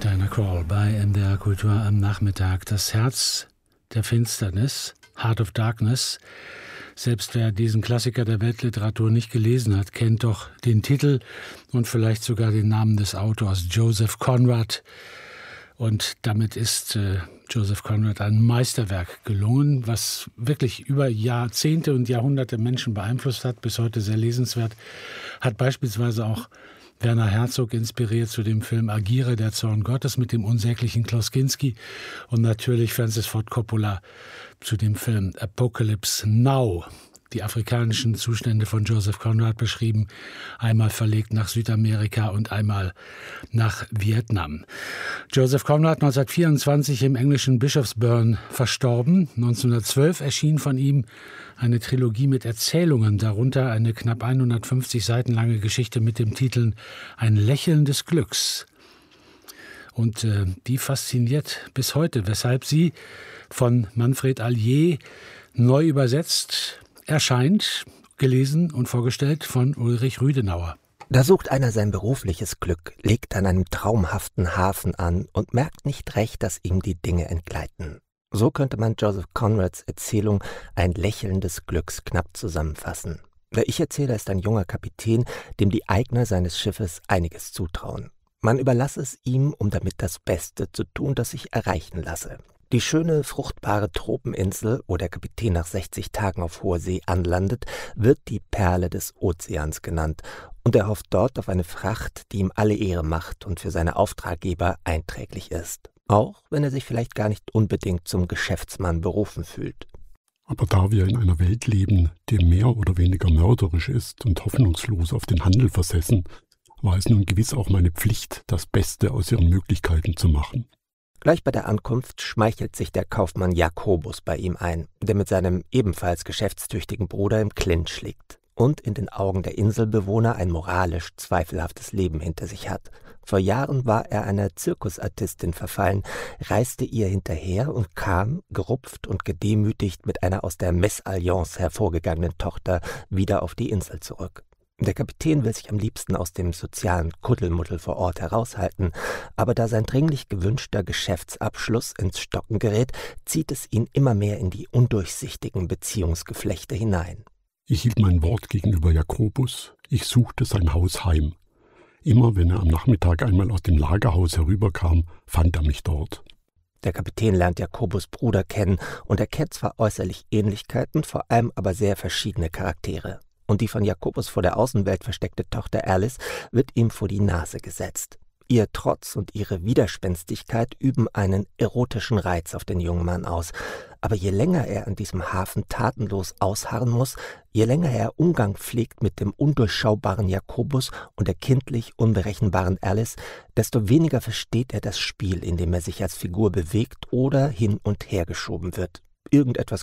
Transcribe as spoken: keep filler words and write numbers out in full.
Diana Krall bei M D R Kultur am Nachmittag. Das Herz der Finsternis, Heart of Darkness. Selbst wer diesen Klassiker der Weltliteratur nicht gelesen hat, kennt doch den Titel und vielleicht sogar den Namen des Autors, Joseph Conrad. Und damit ist äh, Joseph Conrad ein Meisterwerk gelungen, was wirklich über Jahrzehnte und Jahrhunderte Menschen beeinflusst hat, bis heute sehr lesenswert. Hat beispielsweise auch Werner Herzog inspiriert zu dem Film Aguirre, der Zorn Gottes mit dem unsäglichen Klaus Kinski und natürlich Francis Ford Coppola zu dem Film Apocalypse Now. Die afrikanischen Zustände von Joseph Conrad beschrieben, einmal verlegt nach Südamerika und einmal nach Vietnam. Joseph Conrad, neunzehnhundertvierundzwanzig im englischen Bischofsburn verstorben. neunzehnhundertzwölf erschien von ihm eine Trilogie mit Erzählungen, darunter eine knapp hundertfünfzig Seiten lange Geschichte mit dem Titel Ein Lächeln des Glücks. Und äh, die fasziniert bis heute, weshalb sie von Manfred Allier neu übersetzt erscheint, gelesen und vorgestellt von Ulrich Rüdenauer. Da sucht einer sein berufliches Glück, legt an einem traumhaften Hafen an und merkt nicht recht, dass ihm die Dinge entgleiten. So könnte man Joseph Conrads Erzählung Ein Lächeln des Glücks knapp zusammenfassen. Der Ich-Erzähler ist ein junger Kapitän, dem die Eigner seines Schiffes einiges zutrauen. Man überlasse es ihm, um damit das Beste zu tun, das sich erreichen lasse. Die schöne, fruchtbare Tropeninsel, wo der Kapitän nach sechzig Tagen auf hoher See anlandet, wird die Perle des Ozeans genannt und er hofft dort auf eine Fracht, die ihm alle Ehre macht und für seine Auftraggeber einträglich ist. Auch wenn er sich vielleicht gar nicht unbedingt zum Geschäftsmann berufen fühlt. Aber da wir in einer Welt leben, die mehr oder weniger mörderisch ist und hoffnungslos auf den Handel versessen, war es nun gewiss auch meine Pflicht, das Beste aus ihren Möglichkeiten zu machen. Gleich bei der Ankunft schmeichelt sich der Kaufmann Jakobus bei ihm ein, der mit seinem ebenfalls geschäftstüchtigen Bruder im Clinch liegt und in den Augen der Inselbewohner ein moralisch zweifelhaftes Leben hinter sich hat. Vor Jahren war er einer Zirkusartistin verfallen, reiste ihr hinterher und kam, gerupft und gedemütigt, mit einer aus der Messalliance hervorgegangenen Tochter wieder auf die Insel zurück. Der Kapitän will sich am liebsten aus dem sozialen Kuddelmuddel vor Ort heraushalten, aber da sein dringlich gewünschter Geschäftsabschluss ins Stocken gerät, zieht es ihn immer mehr in die undurchsichtigen Beziehungsgeflechte hinein. Ich hielt mein Wort gegenüber Jakobus, ich suchte sein Haus heim. Immer wenn er am Nachmittag einmal aus dem Lagerhaus herüberkam, fand er mich dort. Der Kapitän lernt Jakobus' Bruder kennen und erkennt zwar äußerlich Ähnlichkeiten, vor allem aber sehr verschiedene Charaktere. Und die von Jakobus vor der Außenwelt versteckte Tochter Alice wird ihm vor die Nase gesetzt. Ihr Trotz und ihre Widerspenstigkeit üben einen erotischen Reiz auf den jungen Mann aus. Aber je länger er an diesem Hafen tatenlos ausharren muss, je länger er Umgang pflegt mit dem undurchschaubaren Jakobus und der kindlich unberechenbaren Alice, desto weniger versteht er das Spiel, in dem er sich als Figur bewegt oder hin und her geschoben wird. Irgendetwas